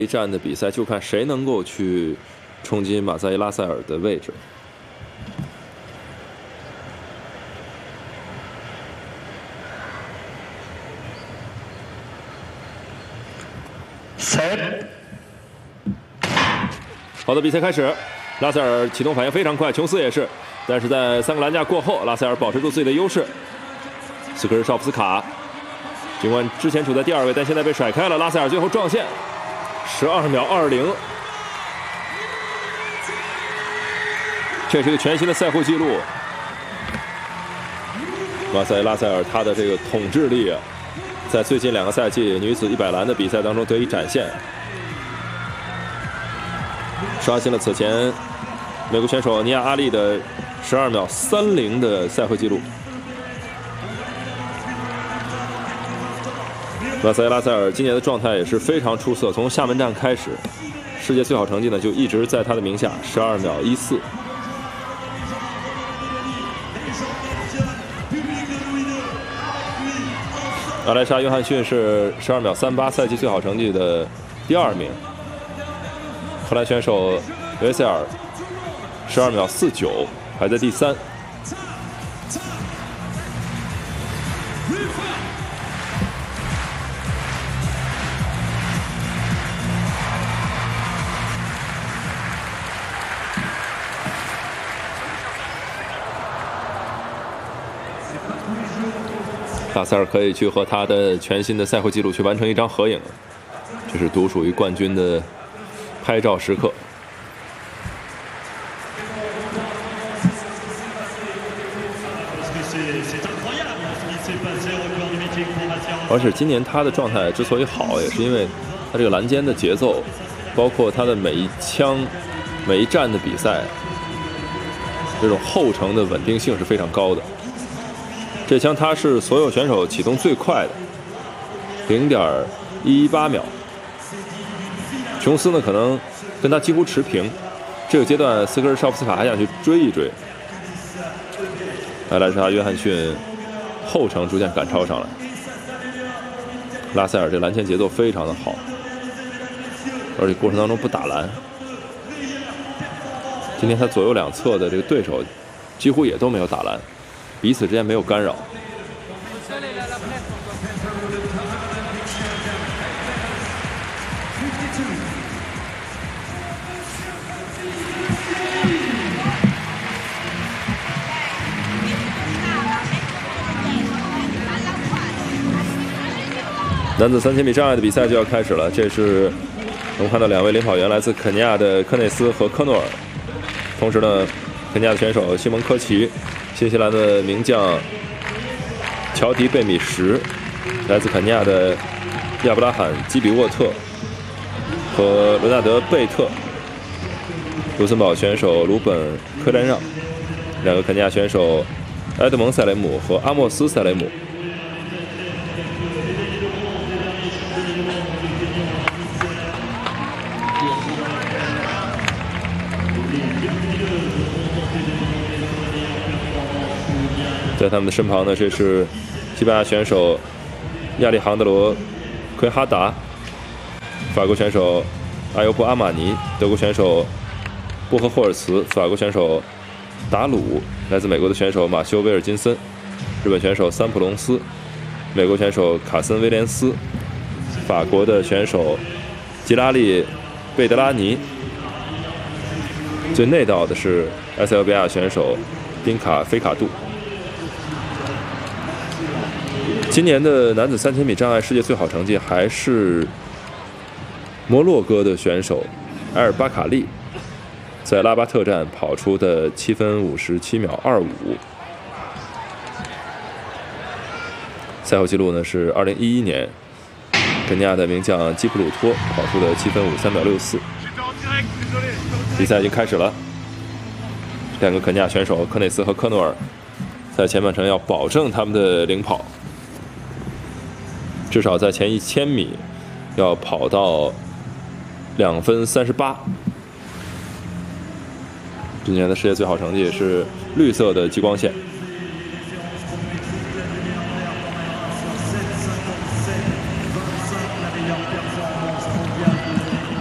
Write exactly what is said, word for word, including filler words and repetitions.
一站的比赛就看谁能够去冲击马塞伊拉塞尔的位置。 Set。 好的，比赛开始，拉塞尔启动反应非常快，琼斯也是，但是在三个栏架过后，拉塞尔保持住自己的优势。斯科尔绍夫斯卡，尽管之前处在第二位，但现在被甩开了。拉塞尔最后撞线。 十二秒二零，这是一个全新的赛后纪录。马塞拉塞尔他的这个统治力啊，在最近两个赛季女子一百栏的比赛当中得以展现，刷新了此前美国选手尼亚阿利的十二秒三零的赛后纪录。 马塞拉塞尔今年的状态也是非常出色，从厦门站开始，世界最好成绩呢就一直在他的名下，十二秒一四。阿莱莎·约翰逊是十二秒三八，赛季最好成绩的第二名。荷兰选手维塞尔十二秒四九，排在第三。 拉塞尔可以去和他的全新的赛后纪录去完成一张合影，这是独属于冠军的拍照时刻。而且今年他的状态之所以好，也是因为他这个栏间的节奏，包括他的每一枪、每一站的比赛，这种后程的稳定性是非常高的。 这枪它是所有选手启动最快的，零点一八秒。琼斯呢可能跟他几乎持平。这个阶段，斯科尔绍夫斯卡还想去追一追。阿莱莎·约翰逊后程逐渐赶超上来。拉塞尔这栏前节奏非常的好，而且过程当中不打栏。今天他左右两侧的这个对手几乎也都没有打栏。 彼此之间没有干扰。男子三千米障碍的比赛就要开始了，这是我们看到两位领跑员来自肯尼亚的科内斯和科诺尔，同时呢，肯尼亚的选手西蒙科奇。 新西兰的名将乔迪贝米什，来自肯尼亚的亚布拉罕基比沃特和伦纳德贝特，卢森堡选手鲁本科兰让，两个肯尼亚选手埃德蒙塞雷姆和阿莫斯塞雷姆。在他们的身旁呢，这是西班牙选手亚历杭德罗·奎哈达，法国选手阿尤布·阿马尼，德国选手波赫霍尔茨，法国选手达鲁，来自美国的选手马修·威尔金森，日本选手三浦隆斯，美国选手卡森·威廉斯，法国的选手吉拉利·贝德拉尼。最内道的是埃塞俄比亚选手丁卡·菲卡杜。 今年的男子三千米障碍世界最好成绩还是摩洛哥的选手埃尔巴卡利，在拉巴特站跑出的七分五十七秒二五。赛后纪录呢是二零一一年肯尼亚的名将基普鲁托跑出的七分五三秒六四。比赛已经开始了，两个肯尼亚选手科内斯和科诺尔在前半程要保证他们的领跑。 至少在前一千米要跑到两分三十八。今年的世界最好成绩是绿色的激光线。